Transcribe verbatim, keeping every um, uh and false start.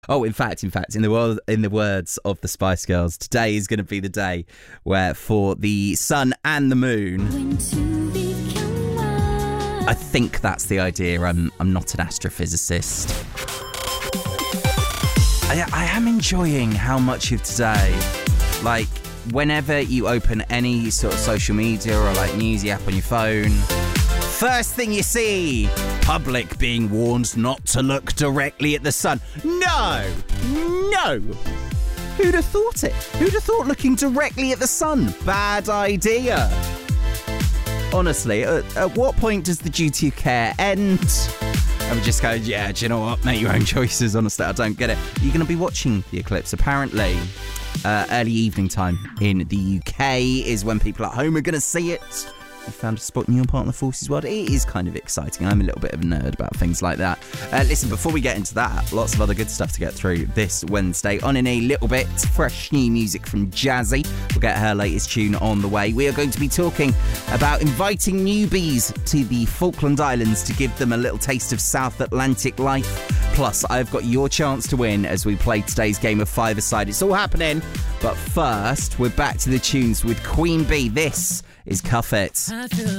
Oh, in fact, in fact, in the world, in the words of the Spice Girls, today is going to be the day where, for the sun and the moon, I think that's the idea. I'm, I'm not an astrophysicist. I, I am enjoying how much of today, like, whenever you open any sort of social media or like newsy app on your phone, first thing you see, public being warned not to look directly at the sun. No! No! Who'd have thought it? Who'd have thought looking directly at the sun? Bad idea. Honestly, at, at what point does the duty of care end? I'm just going, yeah, do you know what? Make your own choices. Honestly, I don't get it. You're going to be watching the eclipse, apparently. Uh, early evening time in the U K is when people at home are going to see it. You found a spot in your part of the Forces world. It is kind of exciting. I'm a little bit of a nerd about things like that. Uh, listen, before we get into that, lots of other good stuff to get through this Wednesday. On in a little bit, fresh new music from Jazzy. We'll get her latest tune on the way. We are going to be talking about inviting newbies to the Falkland Islands to give them a little taste of South Atlantic life. Plus, I've got your chance to win as we play today's game of five-a-side. It's all happening. But first, we're back to the tunes with Queen Bee. This is Cuff It. I feel